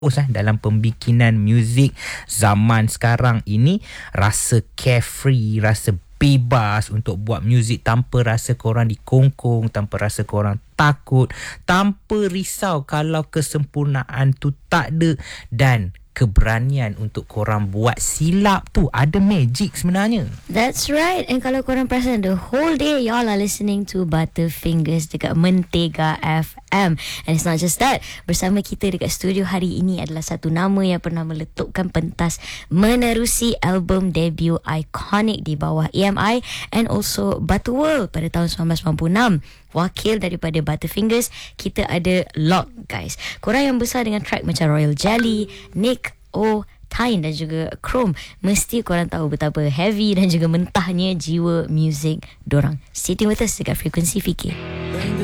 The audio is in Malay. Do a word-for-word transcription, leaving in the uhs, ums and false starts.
eh, dalam pembikinan muzik zaman sekarang ini. Rasa carefree, rasa bebas untuk buat muzik tanpa rasa korang dikongkong, tanpa rasa korang takut, tanpa risau kalau kesempurnaan tu tak ada, dan keberanian untuk korang buat silap tu ada magic sebenarnya. That's right. And kalau korang perasan, the whole day y'all are listening to Butterfingers dekat Mentega F M. And it's not just that. Bersama kita dekat studio hari ini adalah satu nama yang pernah meletupkan pentas menerusi album debut ikonik di bawah E M I and also Butterworld pada tahun sembilan belas sembilan puluh enam. Wakil daripada Butterfingers, kita ada Lock, guys. Korang yang besar dengan track macam Royal Jelly, Nick O, Tyne dan juga Chrome, mesti korang tahu betapa heavy dan juga mentahnya jiwa muzik dorang. Stay tuned with us dekat Frekuensi Fikir.